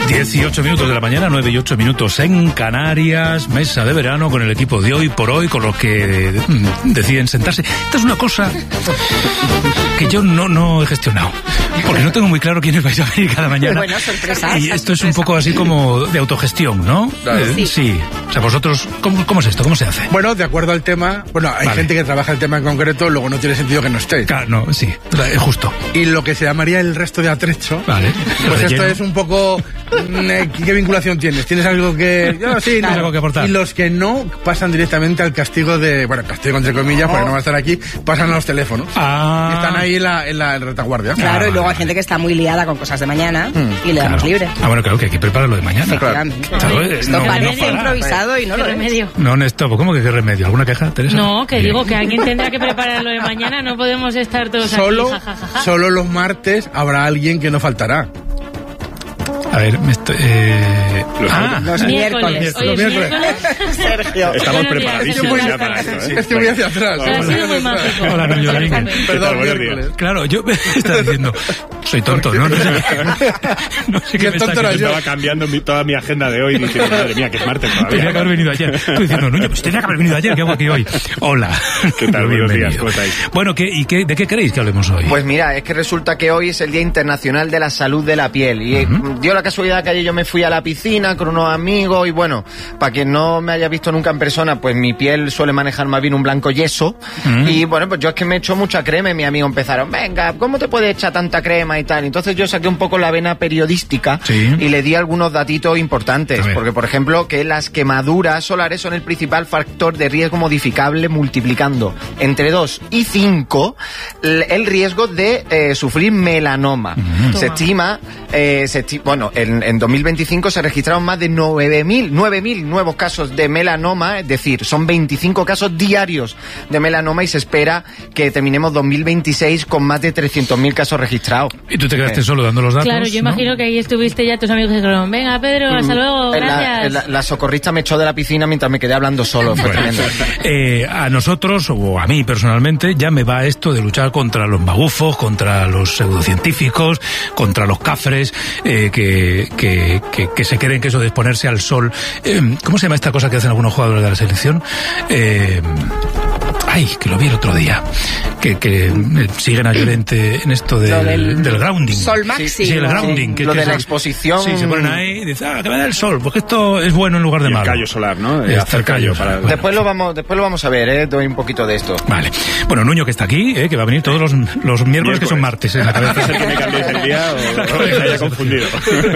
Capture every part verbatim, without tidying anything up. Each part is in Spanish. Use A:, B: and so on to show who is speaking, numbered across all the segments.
A: dieciocho minutos de la mañana, nueve y ocho minutos en Canarias, mesa de verano con el equipo de Hoy por Hoy, con los que mm, deciden sentarse. Esta es una cosa que yo no, no he gestionado, porque no tengo muy claro quiénes vais a venir cada mañana.
B: Bueno, sorpresa.
A: Y esto es un poco así como de autogestión, ¿no?
C: Claro.
A: Eh, sí. sí. O sea, vosotros, ¿cómo, ¿cómo es esto? ¿Cómo se hace?
C: Bueno, de acuerdo al tema, bueno, hay
A: Vale.
C: gente que trabaja el tema en concreto, luego no tiene sentido que no esté.
A: Claro, no, sí, es justo.
C: Y lo que se llamaría el resto de atrecho,
A: Vale.
C: pues
A: Relleno.
C: esto es un poco... ¿Qué vinculación tienes? ¿Tienes algo que...? Yo, sí,
A: ¿Tienes algo que aportar?
C: Y los que no pasan directamente al castigo de... Bueno, castigo entre comillas, porque no va a estar aquí, pasan a los teléfonos.
A: Ah.
C: Y están ahí en la, en la retaguardia.
B: Claro,
A: Ah,
B: y luego hay
A: vale.
B: gente que está muy liada con cosas de mañana y le damos
A: Claro.
B: libre.
A: Ah, bueno, claro que hay que preparar lo de mañana.
B: Efectivamente.
A: Claro, eh,
B: Esto
A: no, no
B: parece
A: para.
B: improvisado y no
D: ¿Qué
B: lo es.
D: remedio?
A: No, Néstor, ¿cómo que qué remedio? ¿Alguna queja, Teresa?
D: No, que
A: Bien.
D: digo que alguien tendrá que preparar lo de mañana, no podemos estar todos
C: Solo,
D: aquí, jajajaja.
C: solo los martes habrá alguien que no faltará.
A: A ver, me estoy... Eh...
E: Los
A: Ah,
B: Los
D: Miércoles.
B: miércoles.
D: Hoy es
C: Los
D: miércoles.
B: Sergio.
E: Estamos
D: Buenos días,
E: preparadísimos
D: buenas
E: ya para
D: tardes.
E: esto, ¿eh?
C: Es que voy hacia atrás.
D: Ha sido muy mágico.
A: Hola, Nuño Larín.
C: Perdón,
E: Buenos
C: miércoles.
A: Claro, yo me estaba diciendo, soy tonto, ¿no? No sé, no sé qué
C: Qué
A: me está
C: tonto era
A: diciendo.
E: Estaba cambiando mi- toda mi agenda de hoy diciendo, madre mía, que es martes
A: Tenía que haber
E: todavía.
A: venido ayer. Estoy diciendo, Nuño, pues tenía que haber venido ayer, ¿qué hago aquí hoy? Hola.
E: ¿Qué tal? Buenos días,
A: Bienvenido.
E: ¿cómo estáis?
A: Bueno, ¿qué, y qué, ¿de qué queréis que hablemos hoy?
F: Pues mira, es que resulta que hoy es el Día Internacional de la Salud de la Piel y eh, dio la casualidad que ayer yo me fui a la piscina con unos amigos y bueno, para quien no me haya visto nunca en persona, pues mi piel suele manejar más bien un blanco yeso y bueno, pues yo es que me echo mucha crema y mis amigos empezaron, venga, ¿cómo te puedes echar tanta crema y tal? Entonces yo saqué un poco la vena periodística
A: Sí.
F: y le di algunos datitos importantes,
A: A ver.
F: porque por ejemplo que las quemaduras solares son el principal factor de riesgo modificable multiplicando entre dos y cinco el riesgo de eh, sufrir melanoma. Se
D: Toma.
F: estima, eh, se esti- bueno, en, en dos mil veinticinco se registraron más de nueve mil nuevos casos de melanoma, es decir, son veinticinco casos diarios de melanoma y se espera que terminemos dos mil veintiséis con más de trescientos mil casos registrados.
A: Y tú te quedaste
F: Eh.
A: solo dando los datos,
D: Claro, yo
A: ¿no?
D: imagino que ahí estuviste ya tus amigos que dijeron, venga Pedro, hasta luego,
F: Eh, la,
D: gracias.
F: eh, la- la socorrista me echó de la piscina mientras me quedé hablando solo, fue
A: Bueno,
F: tremendo.
A: eh, a nosotros, o a mí personalmente, ya me va esto de luchar contra los magufos, contra los pseudocientíficos, contra los cafres, eh, que, que, que, que se creen que eso de exponerse al sol... Eh, ¿Cómo se llama esta cosa que hacen algunos jugadores de la selección? Eh, ay, que lo vi el otro día. Que, que eh, siguen a Llorente en esto de-
B: Lo del-
A: del grounding.
B: Sol máximo.
A: Sí, el grounding. que-
F: Lo
A: que
F: de la
A: se-
F: exposición.
A: Sí, se ponen ahí y dicen, ah, que me da el sol, porque esto es bueno en lugar de
E: Y el
A: malo.
E: callo solar, ¿no? Eh,
A: Está
E: hacer
A: el callo
E: callo para-
A: solar.
F: Después lo vamos, después lo vamos a ver, eh, doy un poquito de esto.
A: Vale. Bueno, Nuño, que está aquí, ¿eh? Que va a venir todos los, los miércoles, que son martes en la
E: Puede ser
A: cabeza.
E: que me cambiéis el día o, o que se haya confundido.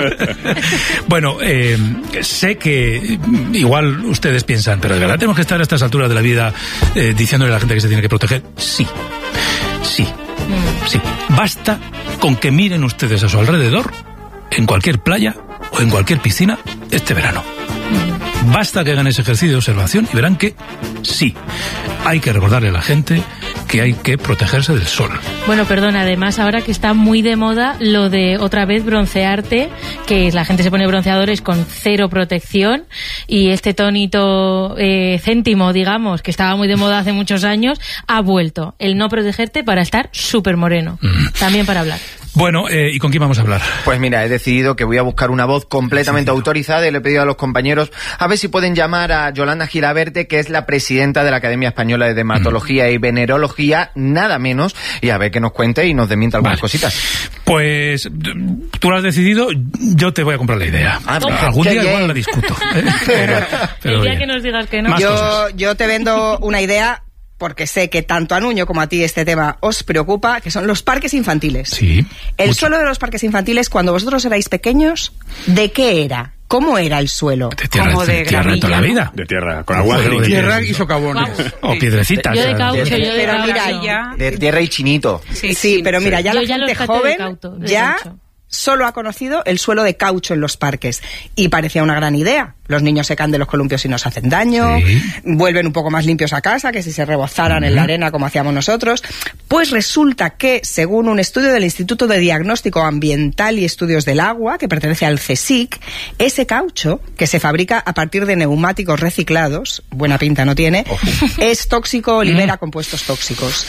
A: Bueno, eh, sé que mm, igual ustedes piensan, pero de verdad tenemos que estar a estas alturas de la vida eh, diciéndole a la gente que se tiene que proteger. Sí, sí, sí. Basta con que miren ustedes a su alrededor, en cualquier playa o en cualquier piscina, este verano. Basta que hagan ese ejercicio de observación y verán que sí, hay que recordarle a la gente que hay que protegerse del sol.
D: Bueno, perdón, además ahora que está muy de moda lo de otra vez broncearte, que la gente se pone bronceadores con cero protección y este tonito eh, céntimo, digamos, que estaba muy de moda hace muchos años, ha vuelto. El no protegerte para estar súper moreno. También para hablar.
A: Bueno, eh, ¿y con quién vamos a hablar?
F: Pues mira, he decidido que voy a buscar una voz completamente autorizada y le he pedido a los compañeros a ver si pueden llamar a Yolanda Gilaberte, que es la presidenta de la Academia Española de Dermatología y Venerología, nada menos, y a ver que nos cuente y nos desmienta algunas
A: Vale.
F: cositas.
A: Pues tú lo has decidido, yo te voy a comprar la idea.
F: Ah,
D: Toma.
A: Algún
F: qué
A: día
F: bien.
A: igual la discuto. ¿eh? Pero, pero
D: El día
A: bien.
D: que nos digas que no.
A: Más
B: Yo,
A: cosas.
B: yo te vendo una idea porque sé que tanto a Nuño como a ti este tema os preocupa, que son los parques infantiles.
A: Sí.
B: El
A: mucho.
B: suelo de los parques infantiles, cuando vosotros erais pequeños, ¿de qué era? ¿Cómo era el suelo?
A: De tierra,
B: Como
A: de,
B: de
A: tierra de toda la
B: gravilla,
A: vida.
E: De tierra, con agua.
A: Joder,
E: de
A: de
C: Tierra
A: tierra.
C: y socavones.
A: O piedrecitas.
D: Yo de
A: o sea,
D: caucho, yo de
B: Pero
D: caucho.
B: mira,
G: ya.
F: De tierra y chinito.
B: Sí, sí, pero mira, ya
D: Yo
B: la
D: ya los
B: gente
D: caté de
B: joven
D: cauto, de
B: ya
D: caucho.
B: solo ha conocido el suelo de caucho en los parques. Y parecía una gran idea. Los niños se caen de los columpios y nos hacen daño,
A: Sí.
B: vuelven un poco más limpios a casa que si se rebozaran en la arena como hacíamos nosotros. Pues resulta que, según un estudio del Instituto de Diagnóstico Ambiental y Estudios del Agua, que pertenece al CSIC, ese caucho, que se fabrica a partir de neumáticos reciclados, buena pinta no tiene, es tóxico o libera compuestos tóxicos.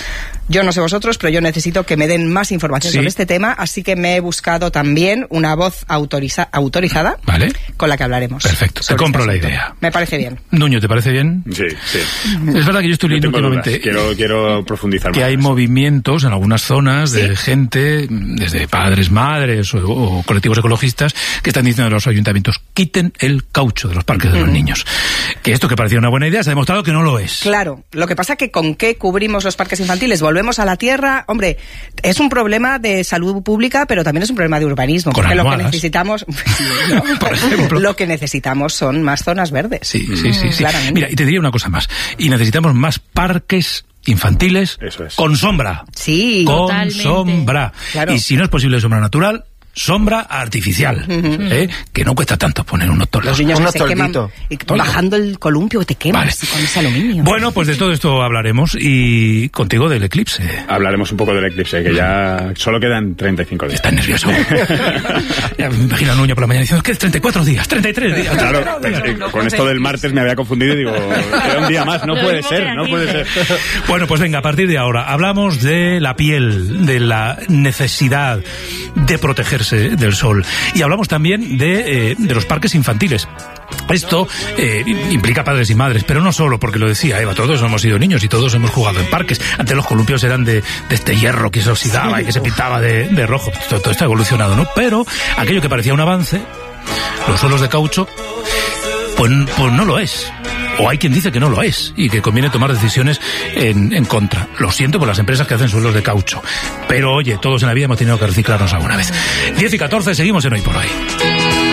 B: Yo no sé vosotros, pero yo necesito que me den más información
A: Sí.
B: sobre este tema, así que me he buscado también una voz autoriza- autorizada
A: Vale.
B: con la que hablaremos.
A: Perfecto, te
B: sobre
A: compro
B: este
A: la
B: asunto.
A: idea.
B: Me parece bien.
A: Nuño, ¿te parece bien?
E: Sí, sí.
A: Es verdad que yo estoy
E: No
A: leyendo
E: tengo dudas.
A: últimamente
E: Quiero, quiero profundizar
A: que
E: más.
A: hay movimientos en algunas zonas de
B: Sí.
A: gente, desde padres, madres o, o colectivos ecologistas, que están diciendo a los ayuntamientos, quiten el caucho de los parques de los niños. Que esto que parecía una buena idea se ha demostrado que no lo es.
B: Claro, lo que pasa que con qué cubrimos los parques infantiles, volvemos a la tierra, hombre, es un problema de salud pública, pero también es un problema de urbanismo,
A: Con
B: porque lo que
A: almohadas.
B: necesitamos, ¿no?
A: Por ejemplo.
B: lo que necesitamos son más zonas verdes.
A: Sí, sí, sí, sí.
B: Claramente.
A: Mira, y te diría una cosa más. Y necesitamos más parques infantiles
E: Eso es.
A: con sombra.
B: Sí.
A: Con
D: Totalmente.
A: sombra.
B: Claro.
A: Y si no es posible sombra natural, sombra artificial. ¿eh? Que no cuesta tanto poner unos toldos.
B: Los niños
F: Unos
B: que se queman
F: tolditos.
B: y bajando el columpio te quemas
A: Vale.
B: y con ese aluminio.
A: Bueno, pues de todo esto hablaremos y contigo del eclipse.
E: Hablaremos un poco del eclipse, que ya solo quedan treinta y cinco días.
A: Estás nervioso. Ya me imagino a Nuño por la mañana diciendo que es treinta y cuatro días, treinta y tres días.
E: Claro, pensé, con esto del martes me había confundido y digo, queda un día más, no
D: Lo
E: puede
D: mismo que
E: ser, no puede ser.
D: dices.
A: Bueno, pues venga, a partir de ahora hablamos de la piel, de la necesidad de protegerse del sol. Y hablamos también de, eh, de los parques infantiles. Esto eh, implica padres y madres, pero no solo, porque lo decía Eva, todos hemos sido niños y todos hemos jugado en parques. Antes los columpios eran de, de este hierro que se oxidaba y que se pintaba de, de rojo. Todo, todo está evolucionado, ¿no? Pero aquello que parecía un avance, los suelos de caucho, pues, pues no lo es. O hay quien dice que no lo es y que conviene tomar decisiones en, en contra. Lo siento por las empresas que hacen suelos de caucho. Pero oye, todos en la vida hemos tenido que reciclarnos alguna vez. diez y catorce, seguimos en Hoy por Hoy.